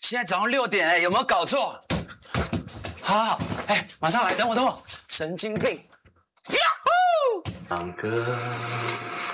现在早上6点，有没有搞错？好，马上来，等我，神经病！呀呼！唱歌